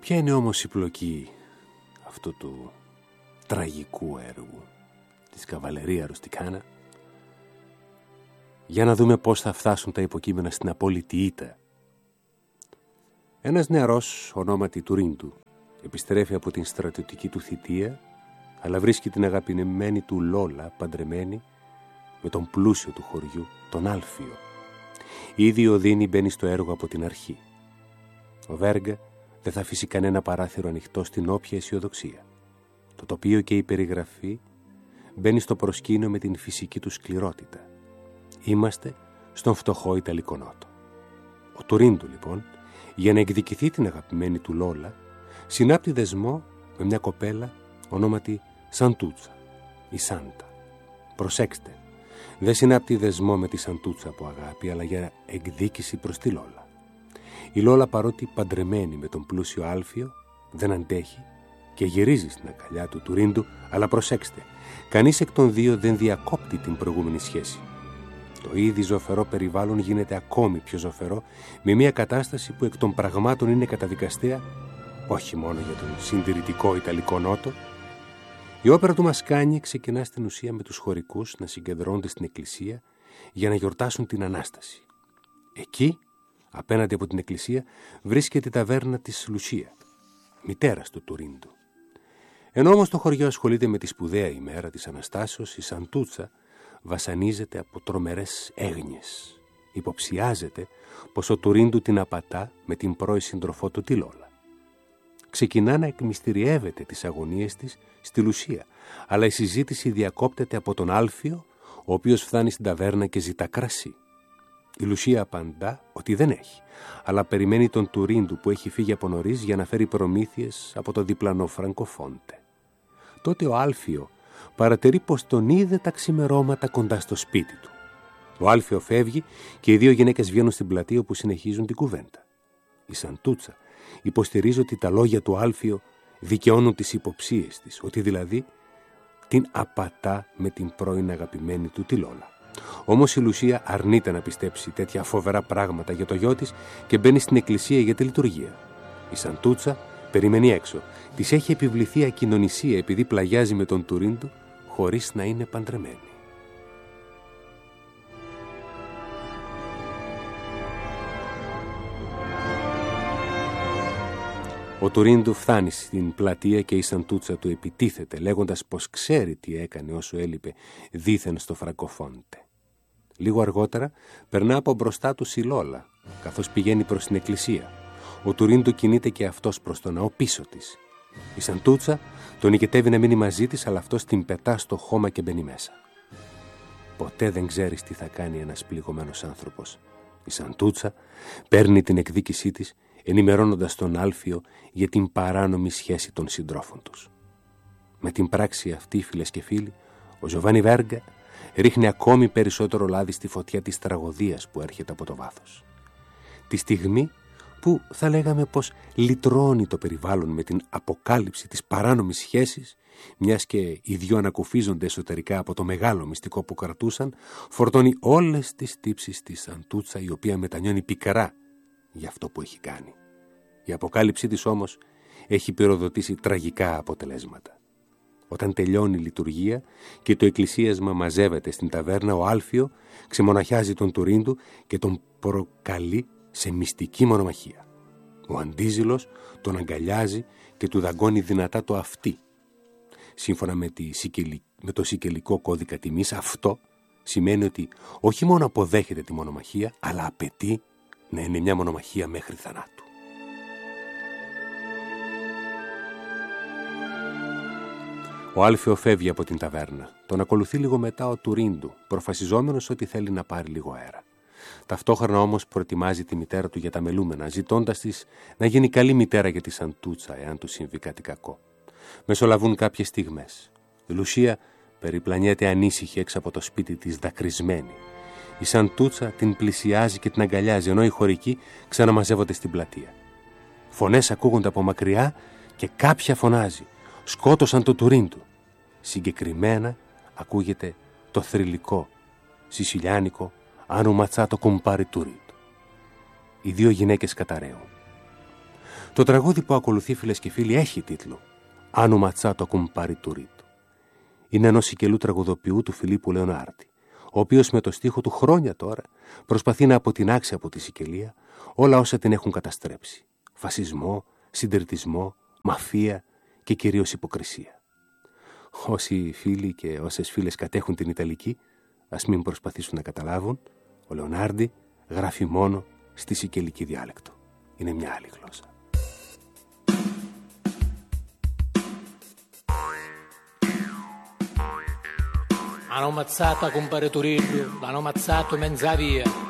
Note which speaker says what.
Speaker 1: Ποια είναι όμως η πλοκή αυτού του τραγικού έργου της καβαλερία ρουστικάνα? Για να δούμε πώς θα φτάσουν τα υποκείμενα στην απόλυτη ήττα. Ένας νεαρός ονόματι Τουρίντου επιστρέφει από την στρατιωτική του θητεία, αλλά βρίσκει την αγαπημένη του Λόλα παντρεμένη με τον πλούσιο του χωριού, τον Άλφιο. Ήδη ο Δίνη μπαίνει στο έργο από την αρχή. Ο Βέργα δεν θα αφήσει κανένα παράθυρο ανοιχτό στην όποια αισιοδοξία. Το τοπίο και η περιγραφή μπαίνει στο προσκήνιο με την φυσική του σκληρότητα. Είμαστε στον φτωχό Ιταλικό Νότο. Ο Τουρίντου, λοιπόν, για να εκδικηθεί την αγαπημένη του Λόλα, συνάπτει δεσμό με μια κοπέλα ονόματι Σαντούτσα, η Σάντα. Προσέξτε, δεν συνάπτει δεσμό με τη Σαντούτσα από αγάπη, αλλά για εκδίκηση προς τη Λόλα. Η Λόλα, παρότι παντρεμένη με τον πλούσιο Άλφιο, δεν αντέχει και γυρίζει στην αγκαλιά του Τουρίντου, αλλά προσέξτε, κανείς εκ των δύο δεν διακόπτει την προηγούμενη σχέση. Το ήδη ζωφερό περιβάλλον γίνεται ακόμη πιο ζωφερό, με μια κατάσταση που εκ των πραγμάτων είναι καταδικαστέα όχι μόνο για τον συντηρητικό Ιταλικό Νότο. Η όπερα του Μασκάνι ξεκινά στην ουσία με τους χωρικούς να συγκεντρώνονται στην εκκλησία για να γιορτάσουν την Ανάσταση. Εκεί, απέναντι από την εκκλησία, βρίσκεται η ταβέρνα της Λουσία, μητέρας του Τουρίντου. Ενώ όμως το χωριό ασχολείται με τη σπουδαία ημέρα της Αναστάσεως, η Σαντούτσα βασανίζεται από τρομερές έγνοιες. Υποψιάζεται πως ο Τουρίντου την απατά με την πρώη σύντροφό του τη Λόλα. Ξεκινά να εκμυστηριεύεται τις αγωνίες της στη Λουσία, αλλά η συζήτηση διακόπτεται από τον Άλφιο, ο οποίος φτάνει στην ταβέρνα και ζητά κρασί. Η Λουσία απαντά ότι δεν έχει, αλλά περιμένει τον Τουρίντου που έχει φύγει από νωρίς για να φέρει προμήθειες από το διπλανό Φραγκοφόντε. Τότε ο Άλφιο παρατηρεί πως τον είδε τα ξημερώματα κοντά στο σπίτι του. Ο Άλφιο φεύγει και οι δύο γυναίκες βγαίνουν στην πλατεία όπου συνεχίζουν την κουβέντα. Η Σαντούτσα υποστηρίζει ότι τα λόγια του Άλφιο δικαιώνουν τις υποψίες της, ότι δηλαδή την απατά με την πρώην αγαπημένη του τη Λόλα. Όμως η Λουσία αρνείται να πιστέψει τέτοια φοβερά πράγματα για το γιο της και μπαίνει στην εκκλησία για τη λειτουργία. Η Σαντούτσα περιμένει έξω. Της έχει επιβληθεί ακοινωνισία επειδή πλαγιάζει με τον Τουρίντου χωρίς να είναι παντρεμένη. Ο Τουρίντου φτάνει στην πλατεία και η Σαντούτσα του επιτίθεται λέγοντας πως ξέρει τι έκανε όσο έλειπε δήθεν στο Φραγκοφόντε. Λίγο αργότερα περνά από μπροστά του η Λόλα καθώς πηγαίνει προς την εκκλησία. Ο Τουρίντου κινείται και αυτός προς τον ναό πίσω της. Η Σαντούτσα τον νικητεύει να μείνει μαζί της, αλλά αυτός την πετά στο χώμα και μπαίνει μέσα. Ποτέ δεν ξέρεις τι θα κάνει ένας πληγωμένος άνθρωπος. Η Σαντούτσα παίρνει την εκδίκησή της, ενημερώνοντας τον Άλφιο για την παράνομη σχέση των συντρόφων τους. Με την πράξη αυτή, φίλες και φίλοι, ο Τζοβάνι Βέργα ρίχνει ακόμη περισσότερο λάδι στη φωτιά της τραγωδίας που έρχεται από το βάθος. Τη στιγμή που θα λέγαμε πως λυτρώνει το περιβάλλον με την αποκάλυψη της παράνομης σχέσης, μιας και οι δυο ανακουφίζονται εσωτερικά από το μεγάλο μυστικό που κρατούσαν, φορτώνει όλες τις τύψεις της Σαντούτσα, η οποία μετανιώνει πικρά για αυτό που έχει κάνει. Η αποκάλυψή της όμως έχει πυροδοτήσει τραγικά αποτελέσματα. Όταν τελειώνει η λειτουργία και το εκκλησίασμα μαζεύεται στην ταβέρνα, ο Άλφιο ξεμοναχιάζει τον Τουρίντου και τον προκαλεί σε μυστική μονομαχία. Ο Αντίζηλος τον αγκαλιάζει και του δαγκώνει δυνατά το αυτί. Σύμφωνα με το σικελικό κώδικα τιμής, αυτό σημαίνει ότι όχι μόνο αποδέχεται τη μονομαχία, αλλά απαιτεί να είναι μια μονομαχία μέχρι θανάτου. Ο Άλφιο φεύγει από την ταβέρνα. Τον ακολουθεί λίγο μετά ο Τουρίντου, προφασιζόμενος ότι θέλει να πάρει λίγο αέρα. Ταυτόχρονα όμως προετοιμάζει τη μητέρα του για τα μελούμενα, ζητώντας της να γίνει καλή μητέρα για τη Σαντούτσα, εάν του συμβεί κάτι κακό. Μεσολαβούν κάποιες στιγμές. Η Λουσία περιπλανιέται ανήσυχη έξω από το σπίτι της, δακρυσμένη. Η Σαντούτσα την πλησιάζει και την αγκαλιάζει, ενώ οι χωρικοί ξαναμαζεύονται στην πλατεία. Φωνές ακούγονται από μακριά και κάποια φωνάζει: «Σκότωσαν το Τουρίντου». Συγκεκριμένα ακούγεται το θρυλικό σισιλιάνικο «Άνου ματσάτο κουμπάρι Τουρίντου». Οι δύο γυναίκες καταραίουν. Το τραγούδι που ακολουθεί, φίλες και φίλοι, έχει τίτλο «Άνω ματσάτο ακουμπάρι του ρίτου». Είναι ενός Σικελού τραγουδοποιού του Φιλίππου Λεωνάρντι, ο οποίος με το στίχο του χρόνια τώρα προσπαθεί να αποτινάξει από τη Σικελία όλα όσα την έχουν καταστρέψει. Φασισμό, συντηρητισμό, μαφία και κυρίως υποκρισία. Όσοι φίλοι και όσες φίλες κατέχουν την Ιταλική, ας μην προσπαθήσουν να καταλάβουν, ο Λεωνάρντι γράφει μόνο στη σικελική διάλεκτο. Είναι μια άλλη γλώσσα.
Speaker 2: Hanno ammazzato a compare Turillo, l'hanno ammazzato mezza via.